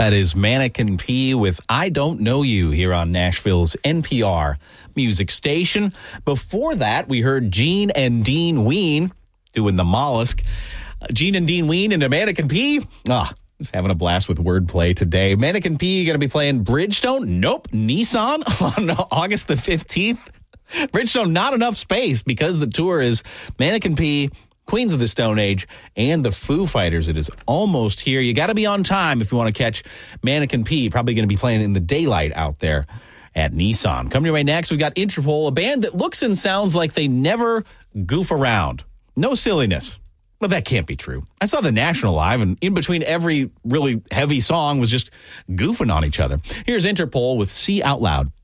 That is Mannequin P with I Don't Know You here on Nashville's NPR music station. Before that, we heard Gene and Dean Ween doing the mollusk. Gene and Dean Ween and a Mannequin P. Just having a blast with wordplay today. Mannequin P going to be playing Bridgestone. Nope. Nissan on August the 15th. Bridgestone, not enough space because the tour is Mannequin P, Queens of the Stone Age, and the Foo Fighters. It is almost here. You got to be on time if you want to catch Mannequin P. Probably going to be playing in the daylight out there at Nissan. Coming your way next, we got Interpol, a band that looks and sounds like they never goof around. No silliness. But that can't be true. I saw the National live, and in between every really heavy song was just goofing on each other. Here's Interpol with See Out Loud.